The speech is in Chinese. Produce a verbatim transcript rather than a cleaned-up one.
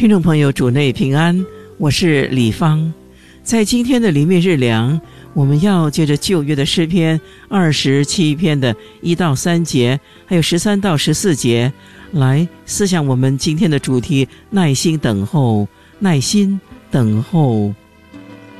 听众朋友，主内平安，我是李芳。在今天的灵命日粮，我们要借着旧约的诗篇二十七篇的一到三节，还有十三到十四节，来思想我们今天的主题：耐心等候，耐心等候。